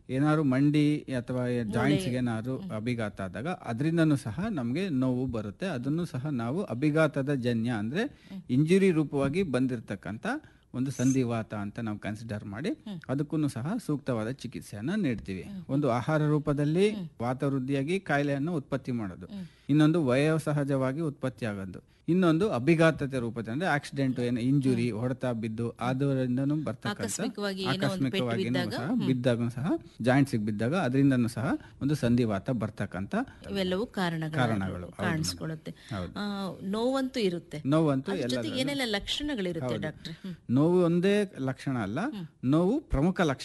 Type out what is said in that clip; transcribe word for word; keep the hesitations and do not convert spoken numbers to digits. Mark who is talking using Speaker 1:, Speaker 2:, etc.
Speaker 1: ಏನಾದ್ರು ಮಂಡಿ ಅಥವಾ ಜಾಯಿಂಟ್ಸ್ಗೆ ಏನಾದ್ರು ಅಭಿಘಾತ ಆದಾಗ ಅದರಿಂದನೂ ಸಹ ನಮಗೆ ನೋವು ಬರುತ್ತೆ. ಅದನ್ನು ಸಹ ನಾವು ಅಭಿಘಾತದ ಜನ್ಯ ಅಂದ್ರೆ ಇಂಜುರಿ ರೂಪವಾಗಿ ಬಂದಿರತಕ್ಕಂತ ಒಂದು ಸಂಧಿವಾತ ಅಂತ ನಾವು ಕನ್ಸಿಡರ್ ಮಾಡಿ ಅದಕ್ಕೂ ಸಹ ಸೂಕ್ತವಾದ ಚಿಕಿತ್ಸೆಯನ್ನ ನೀಡ್ತೀವಿ. ಒಂದು ಆಹಾರ ರೂಪದಲ್ಲಿ ವಾತ ವೃದ್ಧಿಯಾಗಿ ಕಾಯಿಲೆಯನ್ನು ಉತ್ಪತ್ತಿ ಮಾಡೋದು, ಇನ್ನೊಂದು ವಯೋಸಹಜವಾಗಿ ಉತ್ಪತ್ತಿ ಆಗೋದು, ಇನ್ನೊಂದು ಅಭಿಘಾತತೆ ರೂಪದಲ್ಲಿ ಅಂದ್ರೆ ಆಕ್ಸಿಡೆಂಟ್ ಏನು ಇಂಜುರಿ ಹೊಡೆತ ಬಿದ್ದು ಅದರಿಂದನೂ ಬರ್ತಕ್ಕಂಥ ಆಕಸ್ಮಿಕವಾಗಿ ಸಹ ಬಿದ್ದಾಗ ಸಹ ಜಾಯಿಂಟ್ಸ್ ಬಿದ್ದಾಗ ಅದರಿಂದನೂ ಸಹ ಒಂದು ಸಂಧಿವಾತ ಬರ್ತಕ್ಕಂಥ
Speaker 2: ಇವೆಲ್ಲವೂ ಕಾರಣಗಳು ಕಾಣಿಸ್ಕೊಳ್ಳುತ್ತೆ. ನೋವಂತೂ ಇರುತ್ತೆ.
Speaker 1: ನೋವಂತೂ
Speaker 2: ಏನೆಲ್ಲ ಲಕ್ಷಣಗಳಿರುತ್ತೆ ಡಾಕ್ಟ್ರೆ?
Speaker 1: ನೋವು ಒಂದೇ ಲಕ್ಷಣ ಅಲ್ಲ, ನೋವು ಪ್ರಮುಖ ಲಕ್ಷಣ.